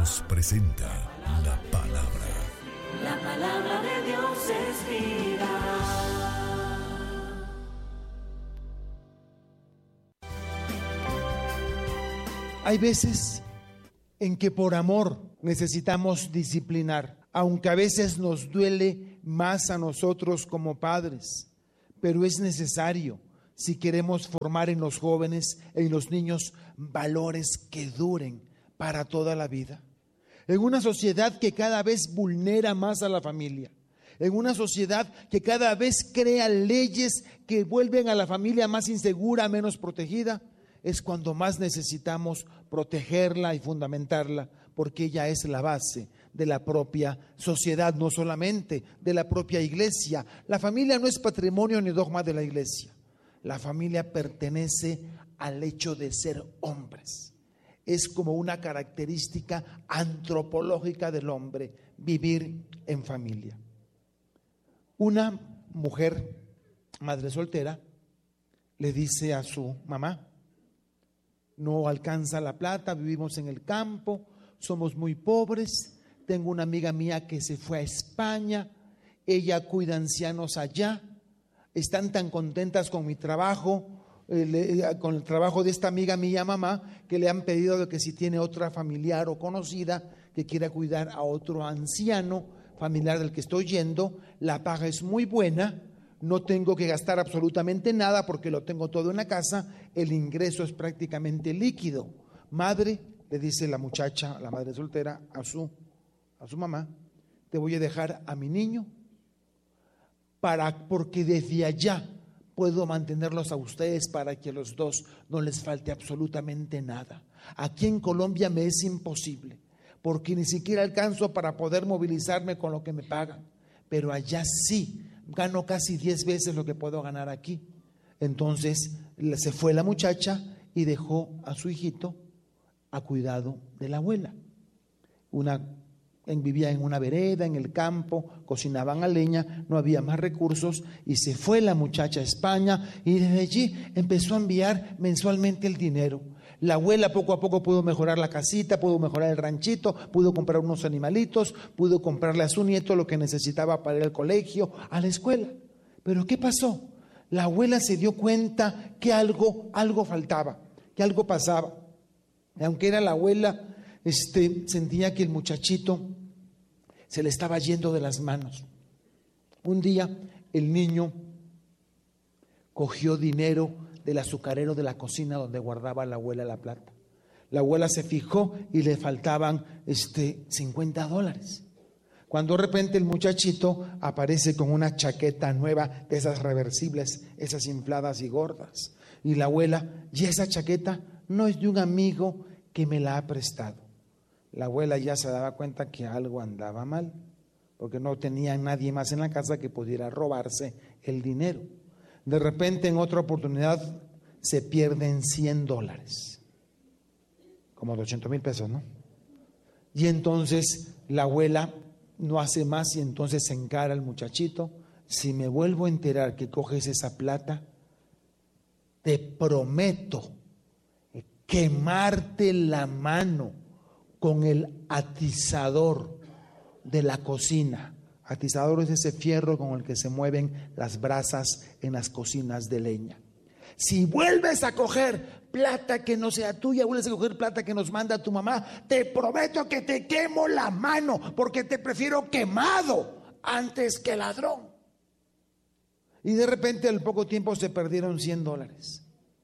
Dios presenta la palabra. La palabra de Dios es vida. Hay veces en que por amor necesitamos disciplinar, aunque a veces nos duele más a nosotros como padres, pero es necesario si queremos formar en los jóvenes, en los niños, valores que duren para toda la vida. En una sociedad que cada vez vulnera más a la familia, en una sociedad que cada vez crea leyes que vuelven a la familia más insegura, menos protegida, es cuando más necesitamos protegerla y fundamentarla, porque ella es la base de la propia sociedad, no solamente de la propia iglesia. La familia no es patrimonio ni dogma de la iglesia. La familia pertenece al hecho de ser hombres. Es como una característica antropológica del hombre, vivir en familia. Una mujer, madre soltera, le dice a su mamá: no alcanza la plata, vivimos en el campo, somos muy pobres, tengo una amiga mía que se fue a España, ella cuida ancianos allá, están tan contentas con mi trabajo, con el trabajo de esta amiga mía, mamá, que le han pedido de que si tiene otra familiar o conocida que quiera cuidar a otro anciano familiar del que estoy yendo, la paga es muy buena, no tengo que gastar absolutamente nada porque lo tengo todo en la casa, el ingreso es prácticamente líquido. Madre, le dice la muchacha, la madre soltera, a su mamá: te voy a dejar a mi niño porque desde allá puedo mantenerlos a ustedes para que a los dos no les falte absolutamente nada. Aquí en Colombia me es imposible, porque ni siquiera alcanzo para poder movilizarme con lo que me pagan, pero allá sí, gano casi 10 veces lo que puedo ganar aquí. Entonces se fue la muchacha y dejó a su hijito a cuidado de la abuela. Vivía en una vereda, en el campo, cocinaban a leña, no había más recursos, y se fue la muchacha a España y desde allí empezó a enviar mensualmente el dinero. La abuela poco a poco pudo mejorar la casita, pudo mejorar el ranchito, pudo comprar unos animalitos, pudo comprarle a su nieto lo que necesitaba para ir al colegio, a la escuela. Pero ¿qué pasó? La abuela se dio cuenta que algo faltaba, que algo pasaba. Aunque era la abuela, sentía que el muchachito se le estaba yendo de las manos. Un día el niño cogió dinero del azucarero de la cocina donde guardaba la abuela la plata. La abuela se fijó y le faltaban $50. Cuando de repente el muchachito aparece con una chaqueta nueva, de esas reversibles, esas infladas y gordas. Y la abuela: ¿y esa chaqueta? No, es de un amigo que me la ha prestado. La abuela ya se daba cuenta que algo andaba mal, porque no tenía nadie más en la casa que pudiera robarse el dinero. De repente, en otra oportunidad, se pierden $100, como de 800,000 pesos, ¿no? Y entonces la abuela no hace más y entonces se encara al muchachito: si me vuelvo a enterar que coges esa plata, te prometo quemarte la mano con el atizador de la cocina. Atizador es ese fierro con el que se mueven las brasas en las cocinas de leña. Si vuelves a coger plata que no sea tuya, vuelves a coger plata que nos manda tu mamá, te prometo que te quemo la mano, porque te prefiero quemado antes que ladrón. Y de repente al poco tiempo se perdieron $100.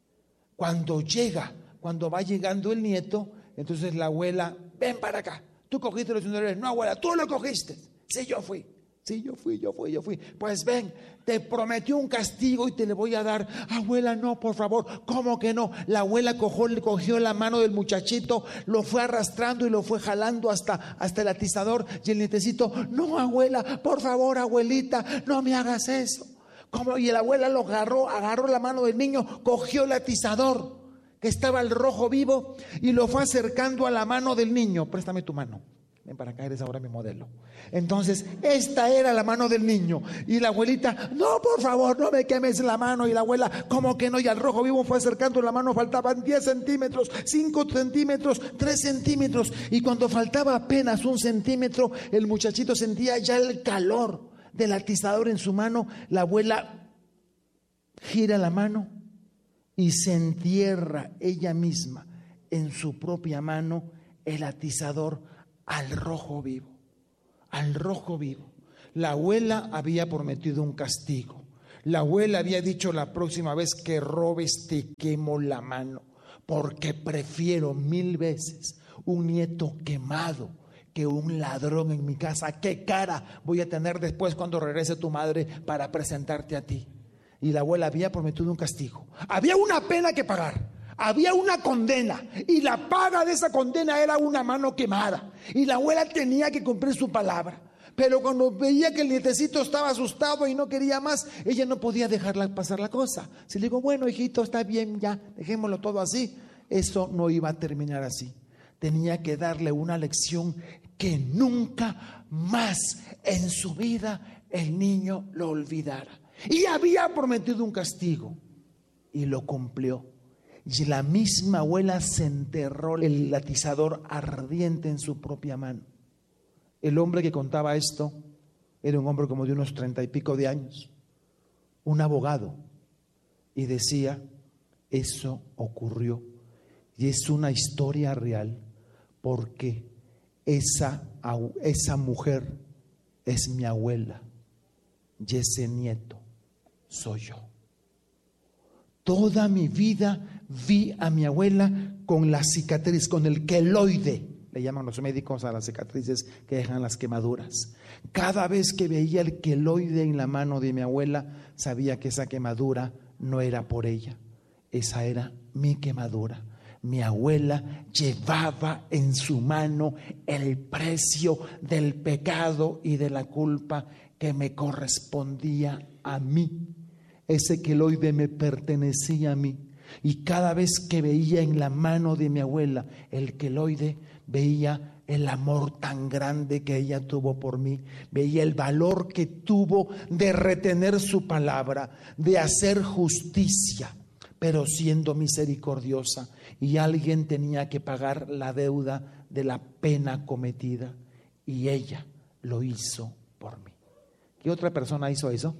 Cuando va llegando el nieto, entonces la abuela: ven para acá, tú cogiste los $100. No, abuela, tú lo cogiste. Sí, yo fui. Pues ven, te prometió un castigo y te le voy a dar. Abuela, no, por favor. ¿Cómo que no? La abuela cogió la mano del muchachito, lo fue arrastrando y lo fue jalando hasta el atizador. Y el nietecito: no, abuela, por favor, abuelita, no me hagas eso. ¿Cómo? Y la abuela lo agarró la mano del niño, cogió el atizador que estaba al rojo vivo y lo fue acercando a la mano del niño. Préstame tu mano. ven para acá, eres ahora mi modelo. Entonces, esta era la mano del niño. Y la abuelita, no, por favor, no me quemes la mano. Y la abuela, ¿cómo que no? Y al rojo vivo fue acercando la mano, faltaban 10 centímetros, 5 centímetros, 3 centímetros. Y cuando faltaba apenas 1 centímetro, el muchachito sentía ya el calor del atizador en su mano. La abuela gira la mano y se entierra ella misma en su propia mano el atizador al rojo vivo, al rojo vivo. La abuela había prometido un castigo. La abuela había dicho: la próxima vez que robes te quemo la mano, porque prefiero 1000 veces un nieto quemado que un ladrón en mi casa. ¿Qué cara voy a tener después cuando regrese tu madre para presentarte a ti? Y la abuela había prometido un castigo. Había una pena que pagar. Había una condena, y la paga de esa condena era una mano quemada. Y la abuela tenía que cumplir su palabra. Pero cuando veía que el nietecito estaba asustado y no quería más, ella no podía dejarla pasar la cosa. Si le digo: bueno, hijito, está bien, ya, dejémoslo todo así, eso no iba a terminar así. Tenía que darle una lección que nunca más en su vida el niño lo olvidara. Y había prometido un castigo y lo cumplió. Y la misma abuela se enterró el atizador ardiente en su propia mano. El hombre que contaba esto era un hombre como de unos 30 y pico de años, un abogado, y decía: eso ocurrió y es una historia real, porque esa mujer es mi abuela y ese nieto soy yo. Toda mi vida vi a mi abuela con la cicatriz, con el queloide, le llaman los médicos a las cicatrices que dejan las quemaduras. Cada vez que veía el queloide en la mano de mi abuela, sabía que esa quemadura no era por ella, esa era mi quemadura. Mi abuela llevaba en su mano el precio del pecado y de la culpa que me correspondía a mí. Ese queloide me pertenecía a mí. Y cada vez que veía en la mano de mi abuela el queloide, veía el amor tan grande que ella tuvo por mí, veía el valor que tuvo de retener su palabra, de hacer justicia, pero siendo misericordiosa. Y alguien tenía que pagar la deuda de la pena cometida, y ella lo hizo por mí. ¿Qué otra persona hizo eso?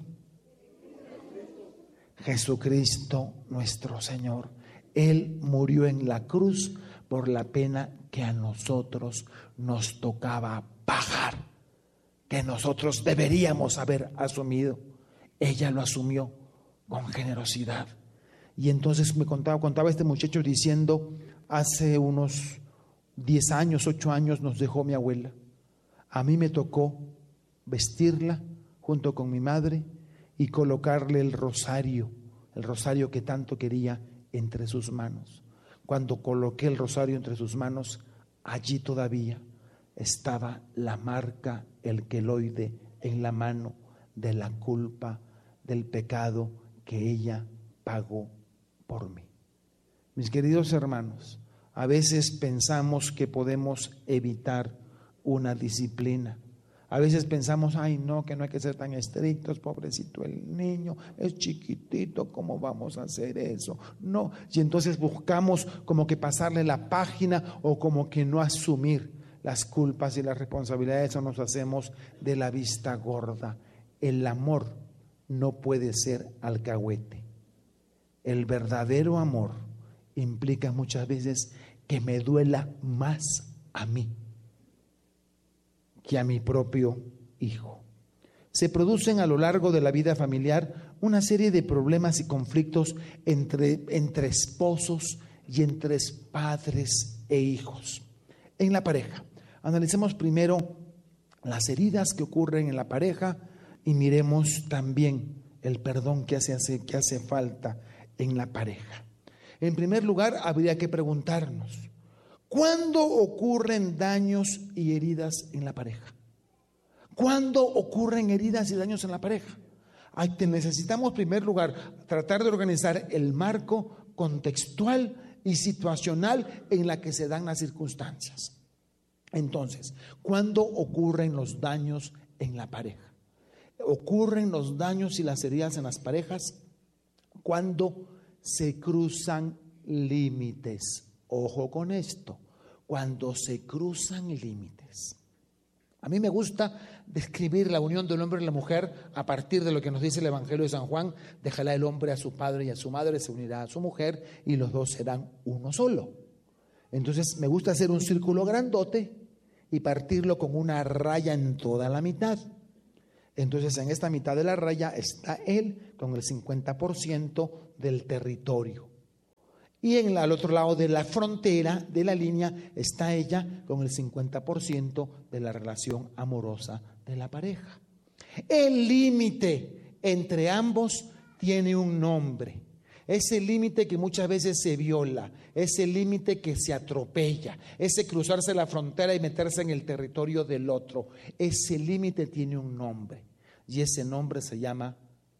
Jesucristo nuestro Señor. Él murió en la cruz por la pena que a nosotros nos tocaba pagar, que nosotros deberíamos haber asumido. Ella lo asumió con generosidad. Y entonces me contaba este muchacho diciendo: hace unos 10 años, 8 años nos dejó mi abuela. A mí me tocó vestirla junto con mi madre y colocarle el rosario que tanto quería, entre sus manos. Cuando coloqué el rosario entre sus manos, allí todavía estaba la marca, el queloide en la mano de la culpa, del pecado que ella pagó por mí. Mis queridos hermanos, a veces pensamos que podemos evitar una disciplina. A veces pensamos: ay no, que no hay que ser tan estrictos, pobrecito el niño, es chiquitito, ¿cómo vamos a hacer eso? No, y entonces buscamos como que pasarle la página o como que no asumir las culpas y las responsabilidades, o nos hacemos de la vista gorda. El amor no puede ser alcahuete. El verdadero amor implica muchas veces que me duela más a mí que a mi propio hijo. Se producen a lo largo de la vida familiar una serie de problemas y conflictos entre esposos y entre padres e hijos. En la pareja, analicemos primero las heridas que ocurren en la pareja y miremos también el perdón que hace falta en la pareja. En primer lugar, habría que preguntarnos: ¿cuándo ocurren daños y heridas en la pareja? ¿Cuándo ocurren heridas y daños en la pareja? Necesitamos, en primer lugar, tratar de organizar el marco contextual y situacional en la que se dan las circunstancias. Entonces, ¿cuándo ocurren los daños en la pareja? Ocurren los daños y las heridas en las parejas cuando se cruzan límites. Ojo con esto, cuando se cruzan límites. A mí me gusta describir la unión del hombre y la mujer a partir de lo que nos dice el Evangelio de San Juan: dejará el hombre a su padre y a su madre, se unirá a su mujer y los dos serán uno solo. Entonces me gusta hacer un círculo grandote y partirlo con una raya en toda la mitad. Entonces en esta mitad de la raya está él con el 50% del territorio. Y al otro lado de la frontera, de la línea, está ella con el 50% de la relación amorosa de la pareja. El límite entre ambos tiene un nombre. Ese límite que muchas veces se viola, ese límite que se atropella, ese cruzarse la frontera y meterse en el territorio del otro, ese límite tiene un nombre y ese nombre se llama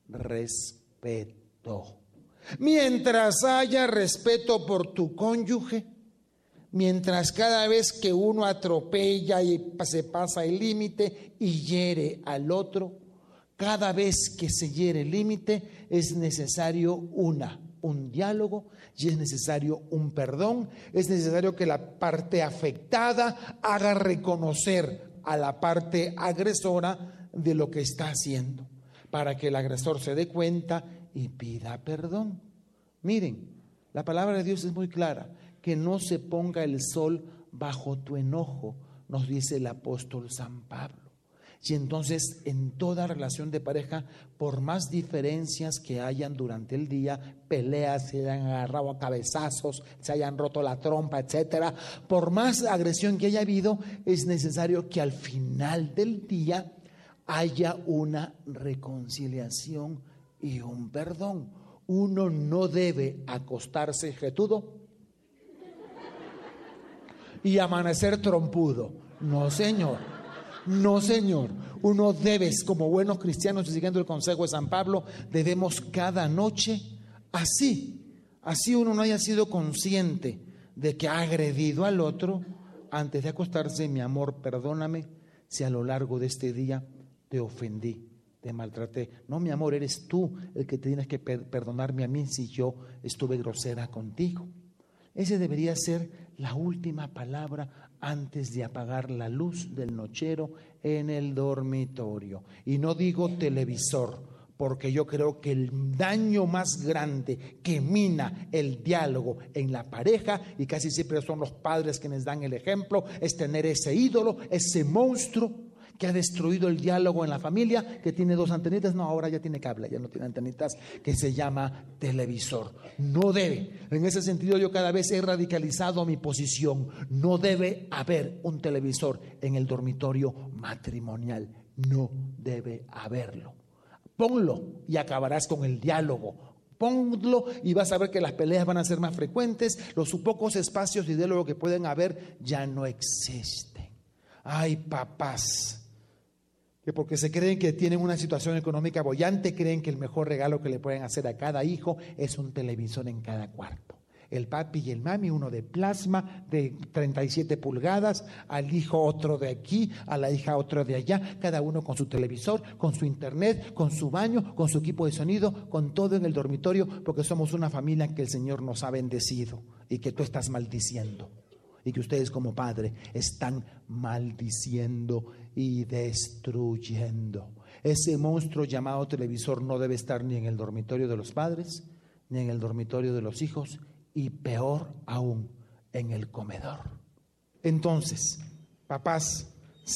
respeto. Mientras haya respeto por tu cónyuge, mientras cada vez que uno atropella y se pasa el límite y hiere al otro, cada vez que se hiere el límite es necesario un diálogo y es necesario un perdón. Es necesario que la parte afectada haga reconocer a la parte agresora de lo que está haciendo, para que el agresor se dé cuenta y pida perdón. Miren, la palabra de Dios es muy clara: que no se ponga el sol bajo tu enojo, nos dice el apóstol San Pablo. Y entonces en toda relación de pareja, por más diferencias que hayan durante el día, peleas, se hayan agarrado a cabezazos, se hayan roto la trompa, etcétera, por más agresión que haya habido, es necesario que al final del día haya una reconciliación y un perdón. Uno no debe acostarse jetudo y amanecer trompudo. No, señor. No, señor. Uno debe, como buenos cristianos y siguiendo el consejo de San Pablo, debemos cada noche, así uno no haya sido consciente de que ha agredido al otro, antes de acostarse: mi amor, perdóname si a lo largo de este día te ofendí, te maltraté. No, mi amor, eres tú el que tienes que perdonarme a mí si yo estuve grosera contigo. Ese debería ser la última palabra antes de apagar la luz del nochero en el dormitorio. Y no digo televisor, porque yo creo que el daño más grande que mina el diálogo en la pareja, y casi siempre son los padres quienes dan el ejemplo, es tener ese ídolo, ese monstruo que ha destruido el diálogo en la familia, que tiene 2 antenitas, no, ahora ya tiene cable, ya no tiene antenitas, que se llama televisor. No debe, en ese sentido yo cada vez he radicalizado mi posición, no debe haber un televisor en el dormitorio matrimonial, no debe haberlo. Ponlo y acabarás con el diálogo. Ponlo y vas a ver que las peleas van a ser más frecuentes, los pocos espacios de diálogo que pueden haber ya no existen. Ay, papás, que porque se creen que tienen una situación económica boyante, creen que el mejor regalo que le pueden hacer a cada hijo es un televisor en cada cuarto. El papi y el mami, uno de plasma de 37 pulgadas, al hijo otro de aquí, a la hija otro de allá, cada uno con su televisor, con su internet, con su baño, con su equipo de sonido, con todo en el dormitorio, porque somos una familia que el Señor nos ha bendecido y que tú estás maldiciendo. Y que ustedes como padre están maldiciendo y destruyendo. Ese monstruo llamado televisor no debe estar ni en el dormitorio de los padres, ni en el dormitorio de los hijos, y peor aún, en el comedor. Entonces, papás,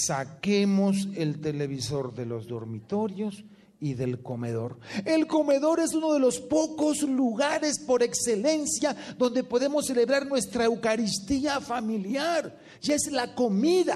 saquemos el televisor de los dormitorios y del comedor. El comedor es uno de los pocos lugares por excelencia donde podemos celebrar nuestra Eucaristía familiar, y es la comida.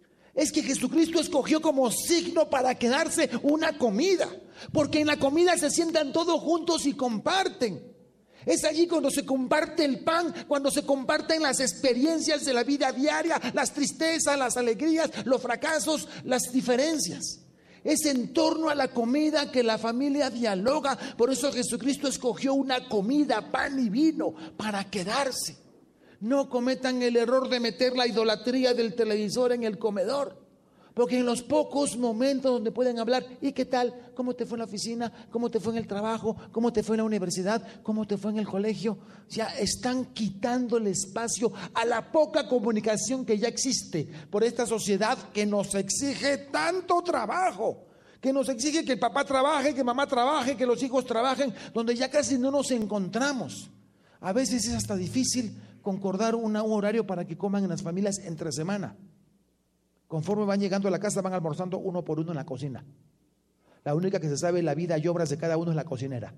Es que Jesucristo escogió como signo para quedarse una comida, porque en la comida se sientan todos juntos y comparten. Es allí cuando se comparte el pan, cuando se comparten las experiencias de la vida diaria, las tristezas, las alegrías, los fracasos, las diferencias. Es en torno a la comida que la familia dialoga. Por eso Jesucristo escogió una comida, pan y vino, para quedarse. No cometan el error de meter la idolatría del televisor en el comedor. Porque en los pocos momentos donde pueden hablar, ¿y qué tal? ¿Cómo te fue en la oficina? ¿Cómo te fue en el trabajo? ¿Cómo te fue en la universidad? ¿Cómo te fue en el colegio? Ya están quitando el espacio a la poca comunicación que ya existe por esta sociedad que nos exige tanto trabajo, que nos exige que el papá trabaje, que mamá trabaje, que los hijos trabajen, donde ya casi no nos encontramos. A veces es hasta difícil concordar un horario para que coman en las familias entre semana. Conforme van llegando a la casa, van almorzando uno por uno en la cocina. La única que se sabe la vida y obras de cada uno es la cocinera.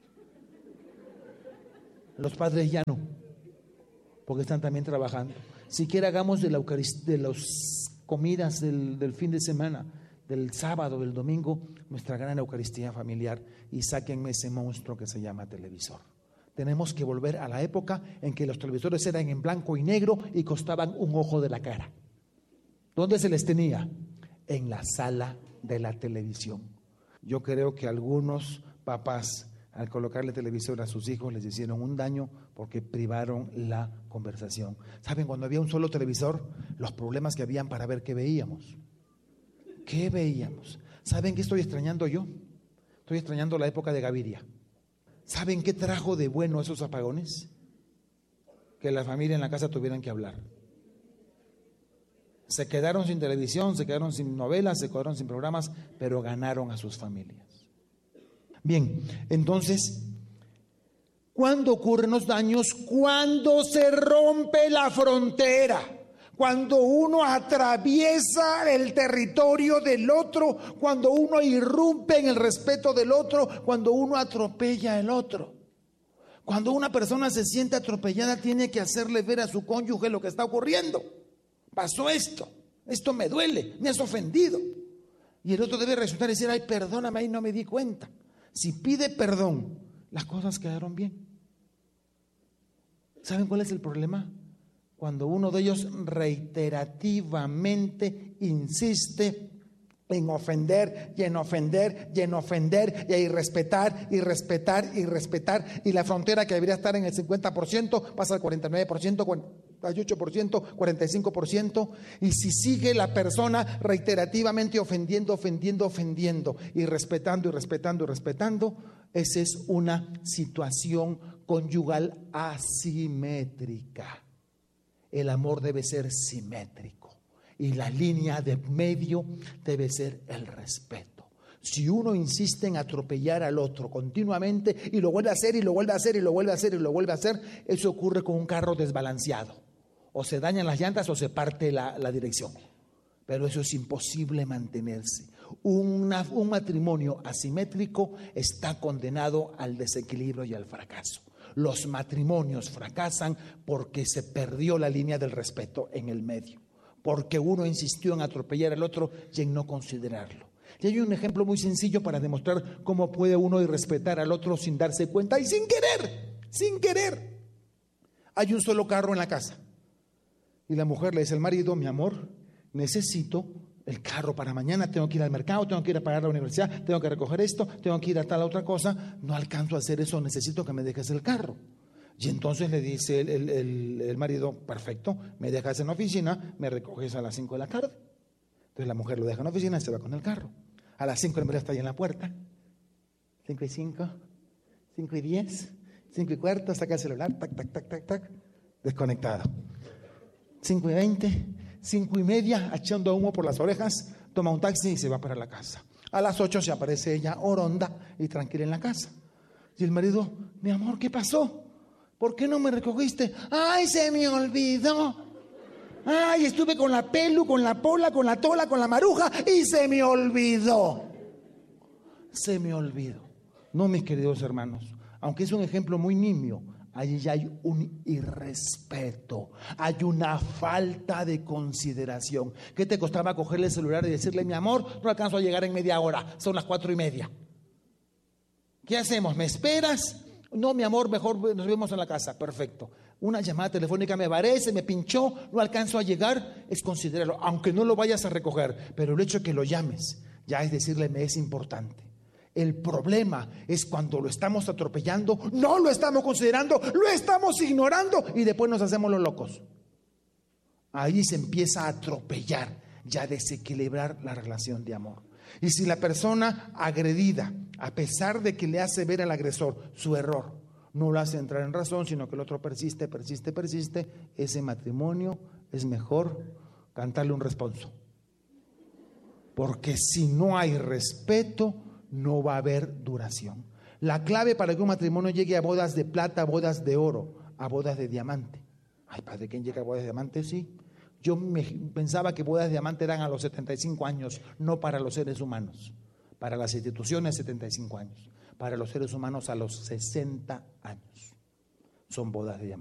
Los padres ya no, porque están también trabajando. Siquiera hagamos de las comidas del fin de semana, del sábado, del domingo, nuestra gran Eucaristía familiar, y sáquenme ese monstruo que se llama televisor. Tenemos que volver a la época en que los televisores eran en blanco y negro y costaban un ojo de la cara. ¿Dónde se les tenía? En la sala de la televisión. Yo creo que algunos papás, al colocarle televisor a sus hijos, les hicieron un daño porque privaron la conversación. ¿Saben? Cuando había un solo televisor, los problemas que habían para ver qué veíamos. ¿Qué veíamos? ¿Saben qué estoy extrañando yo? Estoy extrañando la época de Gaviria. ¿Saben qué trajo de bueno esos apagones? Que la familia en la casa tuvieran que hablar. Se quedaron sin televisión, se quedaron sin novelas, se quedaron sin programas, pero ganaron a sus familias. Bien, entonces, ¿cuándo ocurren los daños? Cuando se rompe la frontera, cuando uno atraviesa el territorio del otro, cuando uno irrumpe en el respeto del otro, cuando uno atropella al otro. Cuando una persona se siente atropellada, tiene que hacerle ver a su cónyuge lo que está ocurriendo. Pasó esto me duele, me has ofendido. Y el otro debe reaccionar y decir, ay, perdóname, ahí no me di cuenta. Si pide perdón, las cosas quedaron bien. ¿Saben cuál es el problema? Cuando uno de ellos reiterativamente insiste en ofender y en ofender y en ofender y a irrespetar y respetar y respetar, y la frontera que debería estar en el 50% pasa al 49%, 48%, 45%, y si sigue la persona reiterativamente ofendiendo y respetando, esa es una situación conyugal asimétrica. El amor debe ser simétrico. Y la línea de medio debe ser el respeto. Si uno insiste en atropellar al otro continuamente y lo vuelve a hacer y lo vuelve a hacer y lo vuelve a hacer y lo vuelve a hacer, eso ocurre con un carro desbalanceado. O se dañan las llantas o se parte la dirección. Pero eso es imposible mantenerse. Un matrimonio asimétrico está condenado al desequilibrio y al fracaso. Los matrimonios fracasan porque se perdió la línea del respeto en el medio. Porque uno insistió en atropellar al otro y en no considerarlo. Y hay un ejemplo muy sencillo para demostrar cómo puede uno irrespetar al otro sin darse cuenta y sin querer. Hay un solo carro en la casa. Y la mujer le dice al marido, mi amor, necesito el carro para mañana, tengo que ir al mercado, tengo que ir a pagar la universidad, tengo que recoger esto, tengo que ir a tal otra cosa, no alcanzo a hacer eso, necesito que me dejes el carro. Y entonces le dice el marido, perfecto, me dejas en la oficina, me recoges a las 5 de la tarde. Entonces la mujer lo deja en la oficina y se va con el carro. A las 5 el marido está ahí en la puerta. 5:05, 5:10, 5:15, saca el celular, tac, desconectado. 5:20, 5:30, echando humo por las orejas, toma un taxi y se va para la casa. A las 8 se aparece ella oronda y tranquila en la casa. Y el marido, mi amor, ¿qué pasó? ¿Por qué no me recogiste? ¡Ay, se me olvidó! ¡Ay, estuve con la pelu, con la pola, con la tola, con la maruja y se me olvidó! Se me olvidó. No, mis queridos hermanos, aunque es un ejemplo muy nimio, allí ya hay un irrespeto, hay una falta de consideración. ¿Qué te costaba cogerle el celular y decirle, mi amor, no alcanzo a llegar en media hora, son las 4:30? ¿Qué hacemos? ¿Me esperas? No, mi amor, mejor nos vemos en la casa. Perfecto. Una llamada telefónica me parece, me pinchó, no alcanzo a llegar, es considerarlo, aunque no lo vayas a recoger, pero el hecho de que lo llames ya es decirle, me es importante. El problema es cuando lo estamos atropellando, no lo estamos considerando, lo estamos ignorando y después nos hacemos los locos. Ahí se empieza a atropellar, ya a desequilibrar la relación de amor. Y si la persona agredida, a pesar de que le hace ver al agresor su error, no lo hace entrar en razón, sino que el otro persiste, ese matrimonio es mejor cantarle un responso. Porque si no hay respeto, no va a haber duración. La clave para que un matrimonio llegue a bodas de plata, a bodas de oro, a bodas de diamante. Ay, padre, ¿quién llega a bodas de diamante? Sí. Yo pensaba que bodas de diamante eran a los 75 años, no para los seres humanos. Para las instituciones 75 años. Para los seres humanos a los 60 años. Son bodas de diamante.